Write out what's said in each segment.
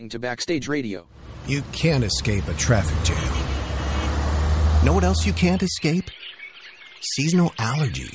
To Backstage Radio. You can't escape a traffic jam. Know what else you can't escape? Seasonal allergies.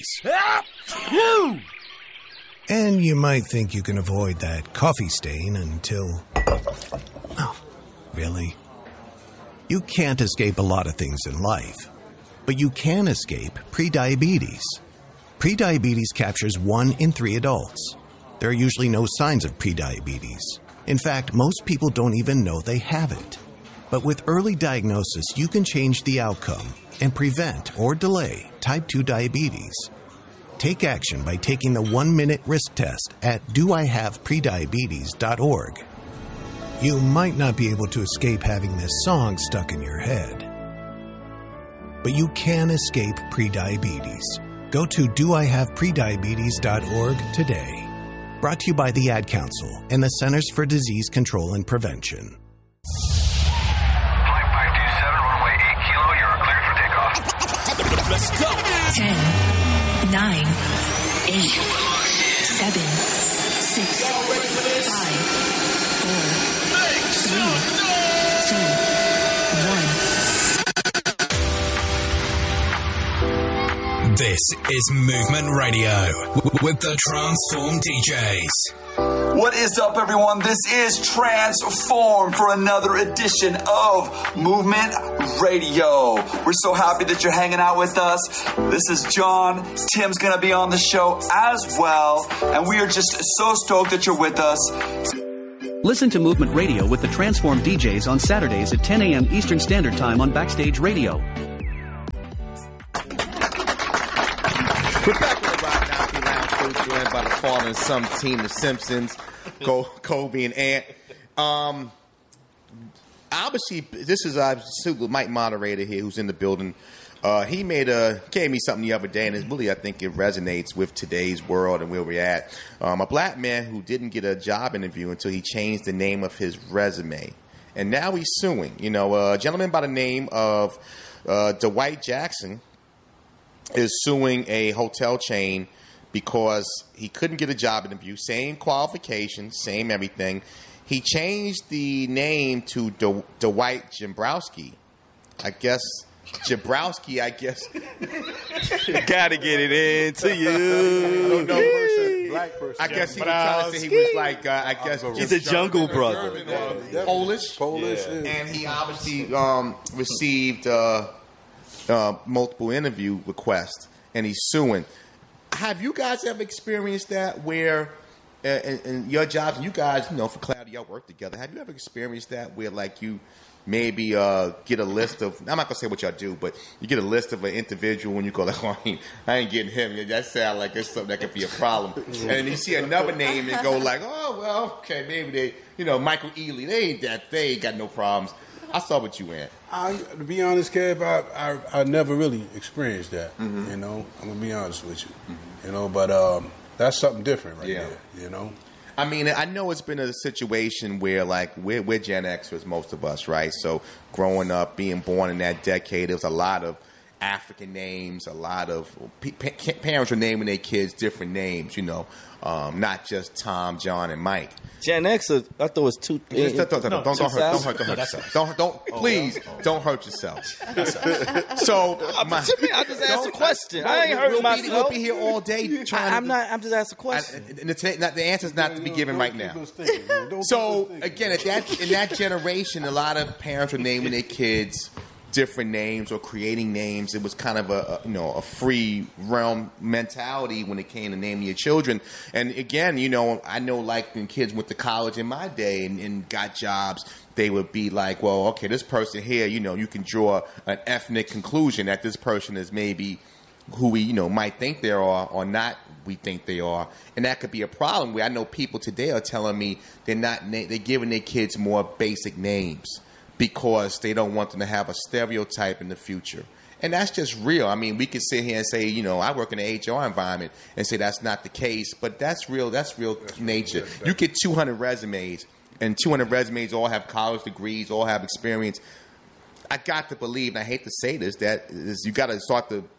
And you might think you can avoid that coffee stain until... Oh, really? You can't escape a lot of things in life, but you can escape prediabetes. Prediabetes captures 1 in 3 adults. There are usually no signs of prediabetes. In fact, most people don't even know they have it. But with early diagnosis, you can change the outcome and prevent or delay type 2 diabetes. Take action by taking the 1-minute risk test at doihaveprediabetes.org. You might not be able to escape having this song stuck in your head, but you can escape prediabetes. Go to doihaveprediabetes.org today. Brought to you by the Ad Council and the Centers for Disease Control and Prevention. Flight 527, runway 8 kilo, you're cleared for takeoff. Let's go. 10, 9, 8, 7, 6, 5, 4, 3, 2, 1. This is Movement Radio with the Transform DJs. What is up, everyone? This is Transform for another edition of Movement Radio. We're so happy that you're hanging out with us. This is John. Tim's going to be on the show as well. And we are just so stoked that you're with us. Listen to Movement Radio with the Transform DJs on Saturdays at 10 a.m. Eastern Standard Time on Backstage Radio. We're back on the Rock Now Lounge, joined by the fallen Some team, the Simpsons, Kobe and Ant. Obviously, this is Mike Moderator here, who's in the building. He gave me something the other day, and it's really, I think, it resonates with today's world and where we're at. A black man who didn't get a job interview until he changed the name of his resume, and now he's suing. You know, a gentleman by the name of Dwight Jackson is suing a hotel chain because he couldn't get a job interview. Same qualifications, same everything. He changed the name to Dwight Jimbrowski. I guess. Gotta get it into you. Black person. I guess he was trying to say he was like, he's a jungle brother. Polish. Yeah. And he obviously received multiple interview requests, and he's suing. Have you guys ever experienced that where in your jobs, and you guys, for clarity, y'all work together, have you ever experienced that where like you maybe get a list of, I'm not going to say what y'all do, but you get a list of an individual and you go like, I ain't getting him. That sounds like it's something that could be a problem. And then you see another name and go like, oh, well, okay, maybe they, Michael Ealy, they ain't got no problems. I saw what you went. To be honest, Kev, I never really experienced that. Mm-hmm. I'm gonna be honest with you. Mm-hmm. But that's something different right there. I mean, I know it's been a situation where, like, we're Gen Xers, most of us, right? So growing up, being born in that decade, there was a lot of African names, a lot of parents were naming their kids different names, not just Tom, John, and Mike. Gen X, I thought it was two. Don't hurt yourself. Please don't hurt yourself. So I just asked a question. I ain't hurting myself. We'll be here all day trying. I'm just asking a question. The answer's not to be given right now. So again, in that generation, a lot of parents were naming their kids different names or creating names. It was kind of a free realm mentality when it came to naming your children. And again, I know like when kids went to college in my day and got jobs, they would be like, well, okay, this person here, you can draw an ethnic conclusion that this person is maybe who we, might think they are or not we think they are. And that could be a problem where I know people today are telling me they're giving their kids more basic names because they don't want them to have a stereotype in the future. And that's just real. I mean, we could sit here and say, I work in an HR environment and say that's not the case, but that's real nature. You get 200 resumes, and 200 resumes all have college degrees, all have experience. I got to believe, and I hate to say this, that you got to start to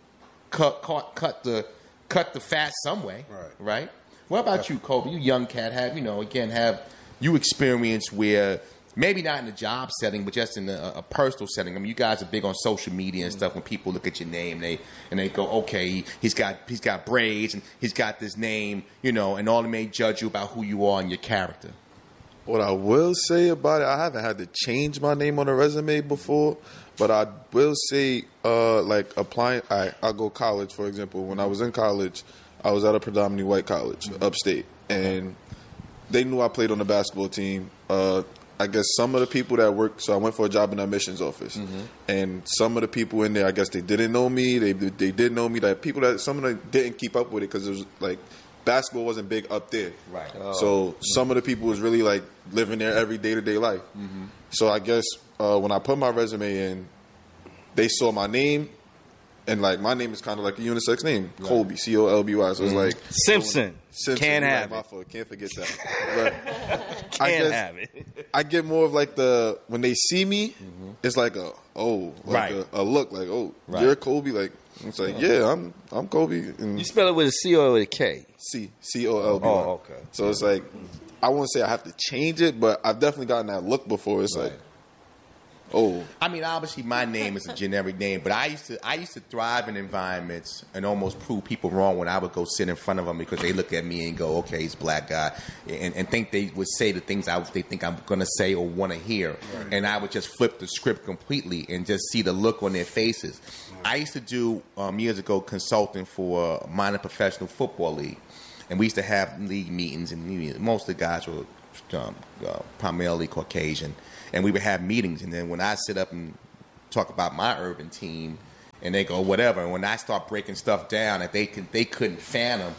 cut the fat some way, right? What about you, Kobe? You young cat, have you experience where maybe not in a job setting, but just in a personal setting. I mean, you guys are big on social media and stuff. When people look at your name, they go, okay, he's got braids and he's got this name, you know, and all they may judge you about who you are and your character. What I will say about it, I haven't had to change my name on a resume before, but I will say, like applying, I'll go college, for example. When I was in college, I was at a predominantly white college, upstate, and they knew I played on the basketball team. I guess some of the people that worked, so I went for a job in the admissions office, and some of the people in there, I guess they didn't know me. They did know me. Like some of them didn't keep up with it because it was like basketball wasn't big up there. Right. So some of the people was really like living there every day-to-day life. So I guess when I put my resume in, they saw my name, and like my name is kind of like a unisex name, Colby, Colby. So it's like Simpson. Can't have it. Can't forget that. But Can't have it. I get more of like when they see me, it's like a look like, oh, you're Colby. Like it's like, yeah, I'm Colby. And You spell it with a C or with a K? Colby. Oh, okay. So it's like, I won't say I have to change it, but I've definitely gotten that look before. It's like, oh. I mean, obviously, my name is a generic name, but I used to thrive in environments and almost prove people wrong when I would go sit in front of them because they look at me and go, okay, he's a black guy, and think they would say the things they think I'm going to say or want to hear. Right. And I would just flip the script completely and just see the look on their faces. I used to do, years ago, consulting for a minor professional football league. And we used to have league meetings, and most of the guys were primarily Caucasian. And we would have meetings, and then when I sit up and talk about my urban team, and they go whatever, and when I start breaking stuff down that they couldn't fathom,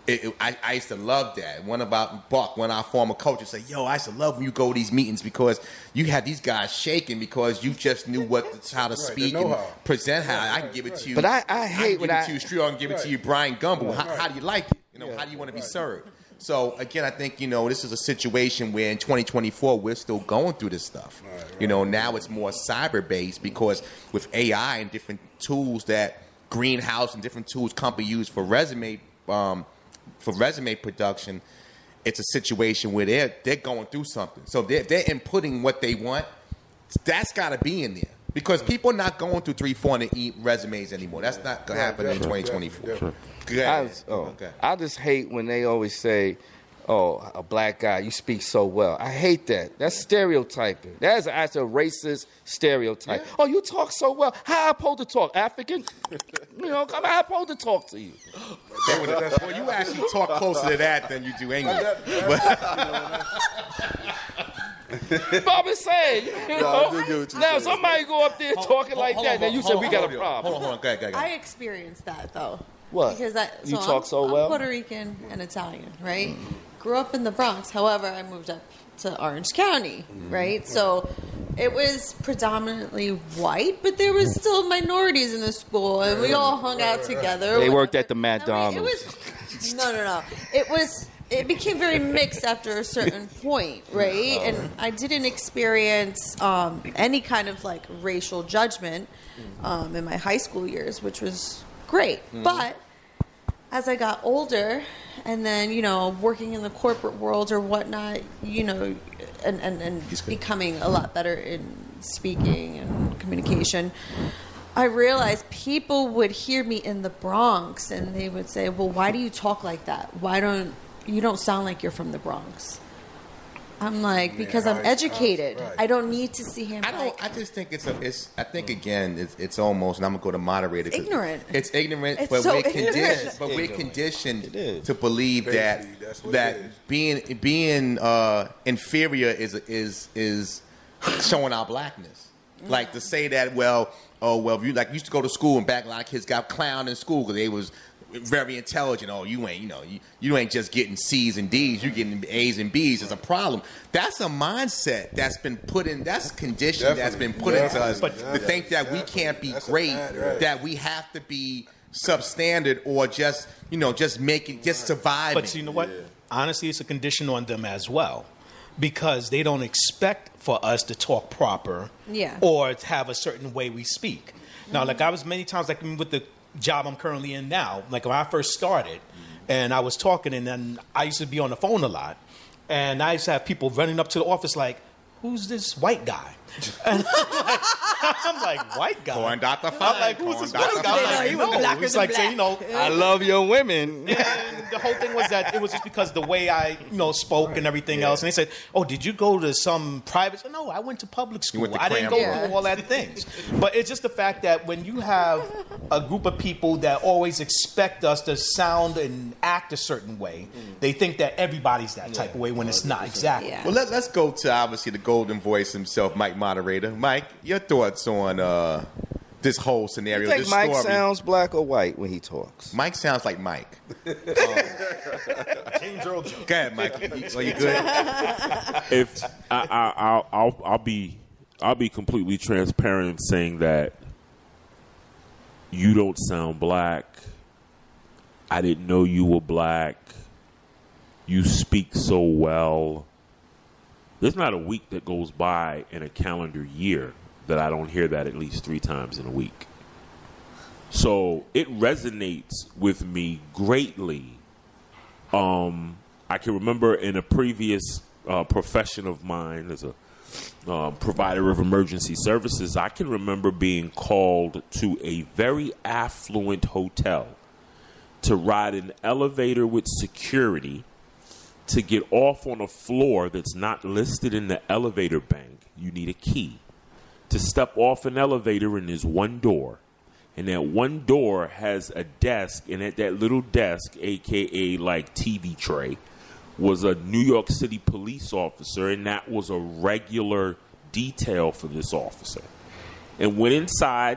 I used to love that. One about Buck, one of our former coaches, say, "Yo, I used to love when you go to these meetings because you had these guys shaking because you just knew how to speak and present. How I can give it to you, but I hate when I give it to you Street, I can give it to you, Brian Gumble. How do you like it? You know, how do you want to be served?" So, again, I think, this is a situation where in 2024, we're still going through this stuff. Right. Now it's more cyber-based because with AI and different tools that Greenhouse and different tools company use for resume production, it's a situation where they're going through something. So they're inputting what they want. That's got to be in there. Because people are not going through 300 resumes anymore. That's not going to happen in 2024. I just hate when they always say, "Oh, a black guy, you speak so well." I hate that. That's stereotyping. That's a racist stereotype. Yeah. Oh, you talk so well. How am I supposed to talk? African? How am I supposed to talk to you? Well, you actually talk closer to that than you do English. Bob is saying, now somebody go up there talking like that, then you said we got a problem. Hold on, go ahead. I experienced that though. What? Because you talk so well? I'm Puerto Rican and Italian, right? Grew up in the Bronx. However, I moved up to Orange County, right? So it was predominantly white, but there was still minorities in the school, and we all hung out together. They worked at the McDonald's. No. It became very mixed after a certain point, right? And I didn't experience any kind of like racial judgment in my high school years, which was great. But as I got older and then, working in the corporate world or whatnot, and becoming a lot better in speaking and communication, I realized people would hear me in the Bronx and they would say, "Well, why do you talk like that? You don't sound like you're from the Bronx." I'm like, because I'm educated. Right. I don't need to see him. I just think it's almost, and I'm gonna go to moderator. Ignorant. It's ignorant, but we're conditioned to believe that being inferior is showing our blackness. Like to say that, if you used to go to school and back a lot of kids got clowned in school because they was very intelligent. Oh, you ain't just getting C's and D's. You're getting A's and B's. It's a problem. That's a mindset that's been put in. That's conditioned. That's been put into us to think that we can't be great. That we have to be substandard or just surviving. But you know what? Yeah. Honestly, it's a condition on them as well. Because they don't expect for us to talk proper or to have a certain way we speak. Now, like I was many times, like with the job I'm currently in now, like when I first started and I was talking and then I used to be on the phone a lot And I used to have people running up to the office like, who's this white guy? And I'm like, white guy? Corn Dr. I'm like, who's this white guy? I'm like, it's like saying, I love your women. And the whole thing was that it was just because the way I, spoke and everything else. And they said, oh, did you go to some private? No, I went to public school. I didn't go through all that things. But it's just the fact that when you have a group of people that always expect us to sound and act a certain way, they think that everybody's that type of way when it's not exactly. Well, let's go to, obviously, the golden voice himself, Mike Moderator. Mike, your thoughts on this whole scenario, You think this Mike story? sounds black or white when he talks? Mike sounds like Mike. James Earl Jones. Go ahead, Mike. Are you good? If I'll be completely transparent in saying that you don't sound black. I didn't know you were black. You speak so well. There's not a week that goes by in a calendar year that I don't hear that at least 3 times in a week. So it resonates with me greatly. I can remember in a previous profession of mine as a provider of emergency services, I can remember being called to a very affluent hotel to ride an elevator with security to get off on a floor that's not listed in the elevator bank. You need a key. To step off an elevator, and there's one door. And that one door has a desk, and at that little desk, a.k.a. like TV tray, was a New York City police officer, and that was a regular detail for this officer. And went inside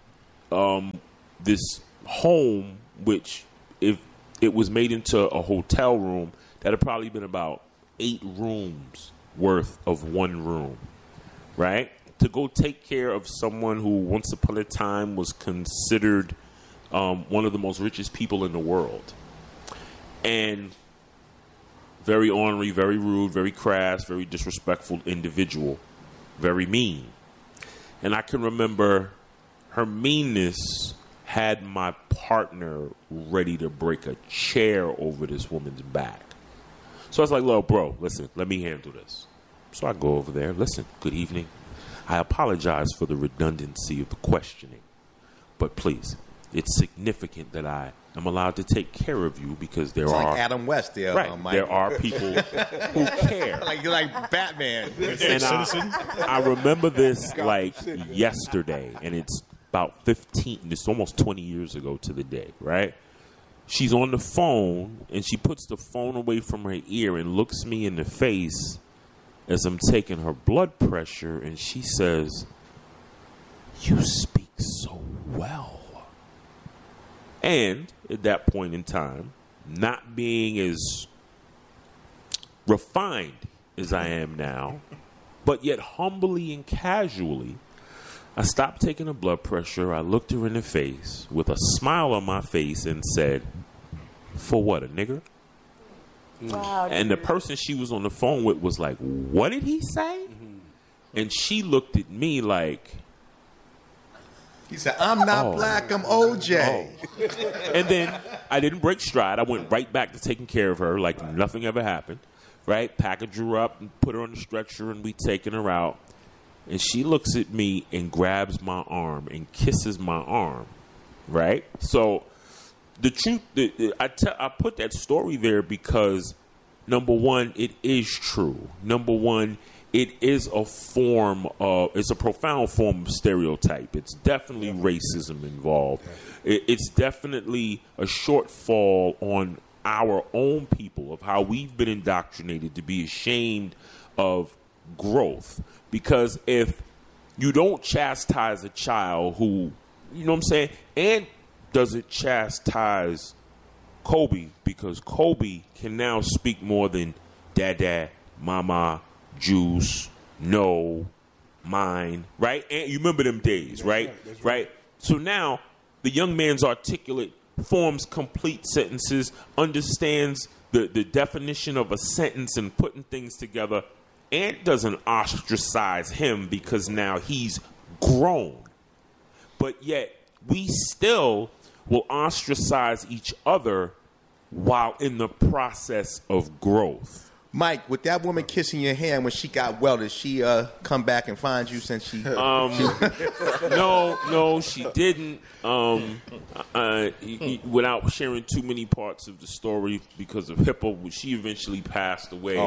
this home, which if it was made into a hotel room, that had probably been about 8 rooms worth of one room, right? To go take care of someone who once upon a time was considered one of the most richest people in the world. And very ornery, very rude, very crass, very disrespectful individual, very mean. And I can remember her meanness had my partner ready to break a chair over this woman's back. So I was like, look, bro, listen, let me handle this. So I go over there, listen, good evening. I apologize for the redundancy of the questioning, but please, it's significant that I am allowed to take care of you because there It's are like Adam West there, right. Mike. There are people who care. You're like Batman. And I remember this like yesterday, and it's about 15. It's almost 20 years ago to the day, right? She's on the phone, and she puts the phone away from her ear and looks me in the face as I'm taking her blood pressure, and she says, "You speak so well." And at that point in time, not being as refined as I am now, but yet humbly and casually, I stopped taking her blood pressure. I looked her in the face with a smile on my face and said, "For what, a nigger?" Wow, and the person she was on the phone with was like, "What did he say?" And she looked at me like, He said, "I'm not black, I'm OJ." And then I didn't break stride. I went right back to taking care of her like nothing ever happened, right? Packaged her up and put her on the stretcher, and we taking her out. And she looks at me and grabs my arm and kisses my arm, right? So the truth, I put that story there because, number one, it is true. Number one, it is it's a profound form of stereotype. It's definitely racism involved. It's definitely a shortfall on our own people of how we've been indoctrinated to be ashamed of growth. Because if you don't chastise a child who, you know what I'm saying, and doesn't chastise Kobe, because Kobe can now speak more than dada, mama, juice, no, mine, right? And you remember them days, right? Right? So now the young man's articulate, forms complete sentences, understands the definition of a sentence and putting things together, and doesn't ostracize him because now he's grown. But yet we still will ostracize each other while in the process of growth. Mike, with that woman kissing your hand when she got well, did she come back and find you since she? No, she didn't. Without sharing too many parts of the story because of HIPAA, she eventually passed away.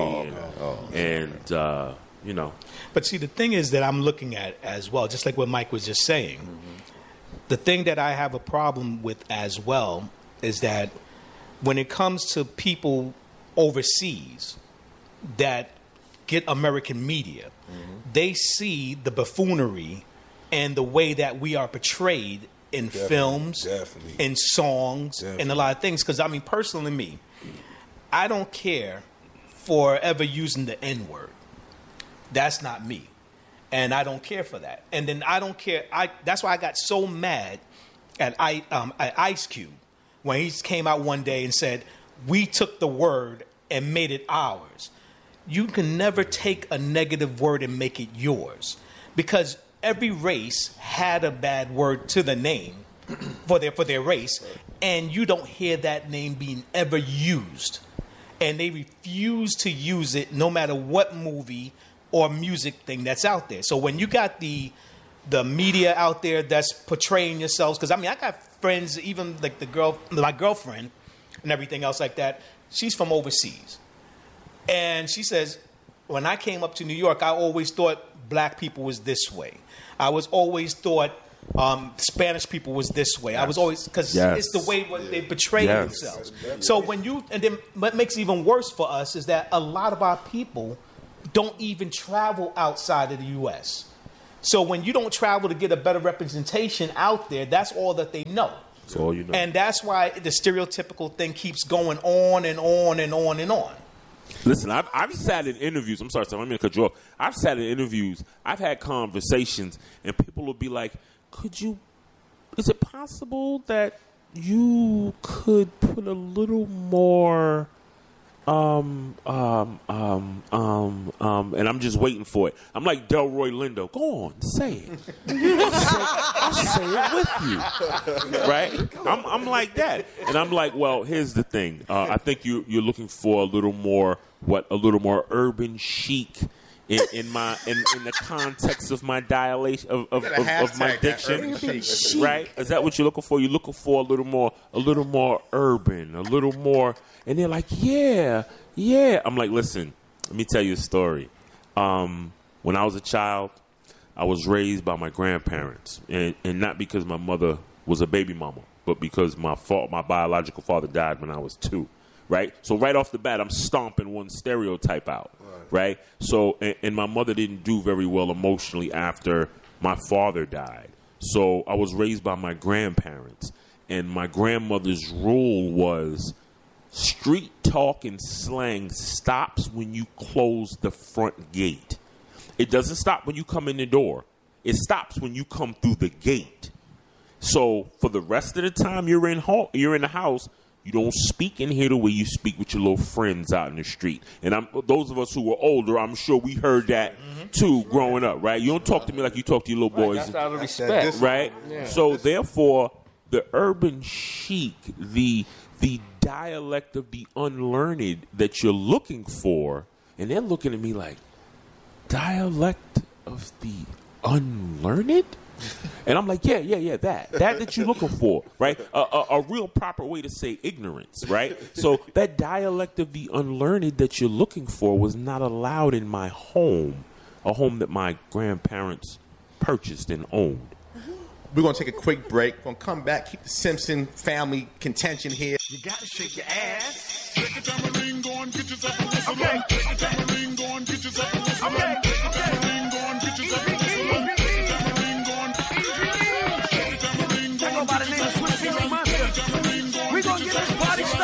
You know. But see, the thing is that I'm looking at as well, just like what Mike was just saying. The thing that I have a problem with as well is that when it comes to people overseas that get American media, they see the buffoonery and the way that we are portrayed in films, in songs, and a lot of things. Because, I mean, personally, me, I don't care for ever using the N-word. That's not me. And I don't care for that. And then I don't care. That's why I got so mad at Ice Cube when he came out one day and said, we took the word and made it ours. You can never take a negative word and make it yours, because every race had a bad word to the name for their race, and you don't hear that name being ever used. And they refuse to use it no matter what movie or music thing that's out there. So when you got the media out there that's portraying yourselves, because I mean, I got friends, even like my girlfriend and everything else like that, she's from overseas. And she says, when I came up to New York, I always thought black people was this way. I was always thought Spanish people was this way. I was always, because it's the way they portray themselves. So when and then what makes it even worse for us is that a lot of our people don't even travel outside of the U.S. So when you don't travel to get a better representation out there, that's all that they know. That's all you know. And that's why the stereotypical thing keeps going on and on and on and on. Listen, I've sat in interviews. I'm sorry, I'm going to cut you off. I've sat in interviews. I've had conversations, and people will be like, is it possible that you could put a little more, and I'm just waiting for it. I'm like Delroy Lindo. Go on, say it. I'll say it with you. Right? I'm like that. And I'm like, well, here's the thing. I think you're looking for a little more urban chic in the context of my dilation of my diction, right? Is that what you're looking for? You're looking for a little more urban, a little more, and they're like, yeah. I'm like, listen, let me tell you a story. When I was a child, I was raised by my grandparents, and not because my mother was a baby mama, but because my biological father died when I was 2. Right? So right off the bat, I'm stomping one stereotype out. Right? So, and my mother didn't do very well emotionally after my father died. So I was raised by my grandparents. And my grandmother's rule was street talk and slang stops when you close the front gate. It doesn't stop when you come in the door. It stops when you come through the gate. So for the rest of the time you're in the house, you don't speak in here the way you speak with your little friends out in the street. And those of us who were older, I'm sure we heard that too growing up, right? You don't talk to me like you talk to your little boys. That's out of respect. Right? Yeah. So therefore, the urban chic, the dialect of the unlearned that you're looking for, and they're looking at me like, dialect of the unlearned? And I'm like, yeah, that you're looking for, right? A real proper way to say ignorance, right? So that dialect of the unlearned that you're looking for was not allowed in my home, a home that my grandparents purchased and owned. We're going to take a quick break. We're going to come back, keep the Simpson family contention here. You got to shake your ass. Take a tambourine, go and get yourself a